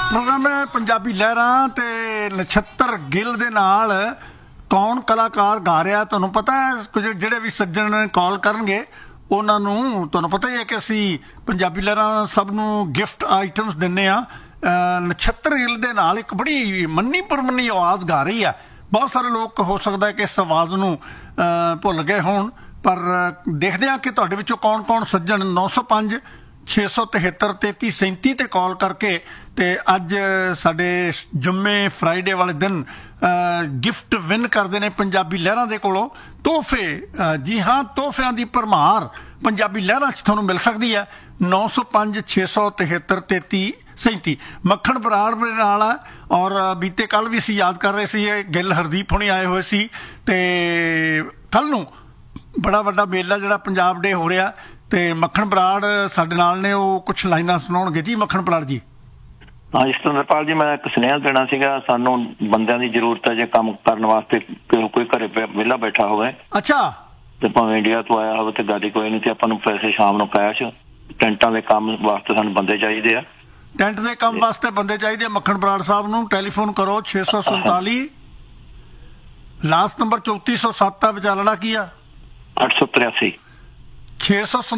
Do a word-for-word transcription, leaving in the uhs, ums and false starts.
Programme ਹੈ ਪੰਜਾਬੀ ਲਹਿਰਾਂ ਤੇ ਨਛੱਤਰ ਗਿੱਲ ਦੇ ਨਾਲ ਕੌਣ ਕਲਾਕਾਰ ਗਾ ਰਿਹਾ। ਤੁਹਾਨੂੰ ਪਤਾ ਹੈ ਕੁਝ ਜਿਹੜੇ ਵੀ ਸੱਜਣ ਕਾਲ ਕਰਨਗੇ ਉਹਨਾਂ ਨੂੰ ਤੁਹਾਨੂੰ ਪਤਾ ਹੀ ਹੈ ਕਿ ਅਸੀਂ ਪੰਜਾਬੀ ਲਹਿਰਾਂ ਸਭ ਨੂੰ ਗਿਫਟ ਆਈਟਮਸ ਦਿੰਦੇ ਹਾਂ। ਨਛੱਤਰ ਗਿੱਲ ਦੇ ਨਾਲ ਇੱਕ ਬੜੀ ਮੰਨੀ ਪਰਮੰਨੀ ਆਵਾਜ਼ ਗਾ ਰਹੀ ਹੈ। ਬਹੁਤ ਸਾਰੇ ਲੋਕ ਹੋ ਸਕਦਾ ਕਿ ਇਸ ਆਵਾਜ਼ ਨੂੰ ਭੁੱਲ ਗਏ ਹੋਣ, ਪਰ ਦੇਖਦੇ ਹਾਂ ਕਿ ਤੁਹਾਡੇ ਵਿੱਚੋਂ ਕੌਣ ਕੌਣ ਸੱਜਣ ਨੌ ਸੌ ਪੰਜ ਛੇ ਸੌ ਤਿਹੱਤਰ ਤੇਤੀ ਸੈਂਤੀ ਤੇ ਕਾਲ ਕਰਕੇ ਤੇ ਅੱਜ ਸਾਡੇ ਜੁੰਮੇ ਫਰਾਈਡੇ ਵਾਲੇ ਦਿਨ ਗਿਫਟ ਵਿਨ ਕਰਦੇ ਨੇ ਪੰਜਾਬੀ ਲਹਿਰਾਂ ਦੇ ਕੋਲੋਂ ਤੋਹਫੇ। ਜੀ ਹਾਂ, ਤੋਹਫਿਆਂ ਦੀ ਭਰਮਾਰ ਪੰਜਾਬੀ ਲਹਿਰਾਂ 'ਚ ਤੁਹਾਨੂੰ ਮਿਲ ਸਕਦੀ ਹੈ। ਨੌ ਸੌ ਪੰਜ ਛੇ ਸੌ ਤਿਹੱਤਰ ਤੇਤੀ ਸੈਂਤੀ। ਮੱਖਣ ਬਰਾੜ ਮੇਰੇ ਨਾਲ ਹੈ ਔਰ ਬੀਤੇ ਕੱਲ੍ਹ ਵੀ ਅਸੀਂ ਯਾਦ ਕਰ ਰਹੇ ਸੀ ਗਿੱਲ ਹਰਦੀਪ ਹੁਣੀ ਆਏ ਹੋਏ ਸੀ। ਤੇ ਕੱਲ੍ਹ ਨੂੰ ਬੜਾ ਵੱਡਾ ਮੇਲਾ ਜਿਹੜਾ ਪੰਜਾਬ ਡੇ ਹੋ ਰਿਹਾ ਤੇ ਮੱਖਣ ਬਰਾੜ ਸਾਡੇ ਨਾਲ ਨੇ, ਉਹ ਕੁਛ ਲਾਈਨਾਂ ਸੁਣਾਉਣਗੇ। ਜੀ ਮੱਖਣ ਬਰਾੜ ਜੀ। ਹਾਂ ਸਤਿੰਦਰਪਾਲ ਜੀ, ਮੈਂ ਇੱਕ ਸੁਨੇਹਾ ਦੇਣਾ ਸੀਗਾ। ਸਾਨੂੰ ਬੰਦਿਆਂ ਦੀ ਜ਼ਰੂਰਤ ਹੈ ਜੇ ਕੰਮ ਕਰਨ ਵਾਸਤੇ, ਕੋਈ ਘਰੇ ਵਿਹਲਾ ਬੈਠਾ ਹੋਵੇ ਅੱਛਾ ਤੇ ਭਾਵੇਂ ਇੰਡੀਆ ਤੋਂ ਆਇਆ ਹੋਵੇ ਤੇ ਗੱਲ ਹੀ ਕੋਈ ਨਹੀਂ, ਤੇ ਆਪਾਂ ਨੂੰ ਪੈਸੇ ਸ਼ਾਮ ਨੂੰ ਕੈਸ਼ ਟੈਂਟਾਂ ਦੇ ਕੰਮ ਵਾਸਤੇ ਸਾਨੂੰ ਬੰਦੇ ਚਾਹੀਦੇ ਆ। ਟੈਂਟ ਦੇ ਕੰਮ ਵਾਸਤੇ ਬੰਦੇ ਚਾਹੀਦੇ ਆ ਮੱਖਣ ਬਰਾੜ ਸਾਹਿਬ ਨੂੰ। ਟੈਲੀਫੋਨ ਕਰੋ ਛੇ ਸੌ ਸੰਤਾਲੀ, ਲਾਸਟ ਨੰਬਰ ਚੌਂਤੀ ਸੌ ਸੱਤ ਆ, ਵਿਚਾਲੜਾ ਕੀ ਆ? ਅੱਠ ਸੌ ਤਰਿਆਸੀ ਛੇ ਸੌ